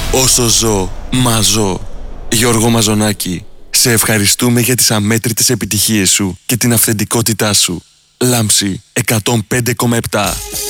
Όσο ζω, μαζώ. Γιώργο Μαζονάκη, σε ευχαριστούμε για τις αμέτρητες επιτυχίες σου και την αυθεντικότητά σου. Λάμψη 105,7.